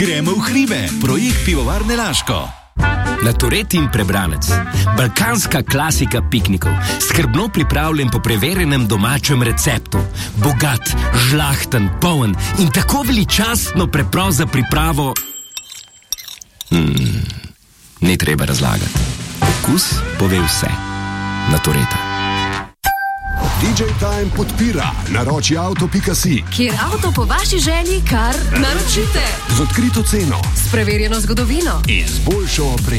Gremo v hribe, projekt Pivovarne Laško. Latoret in prebranec. Balkanska klasika piknikov. Skrbno pripravljen po preverjenem domačem receptu. Bogat, žlahten, poln in tako veličastno preprost za pripravo. Ni treba razlagati. Okus pove vse. Latoreta. DJ Time podpira naroči auto.si, kjer avto po vaši želji kar naročite. Z odkrito ceno, s preverjeno zgodovino in z boljšo opremo.